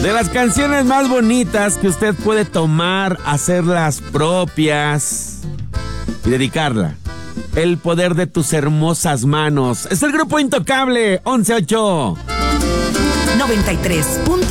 De las canciones más bonitas que usted puede tomar, hacerlas propias y dedicarla. El poder de tus hermosas manos. Es el grupo Intocable, 11.8. 93.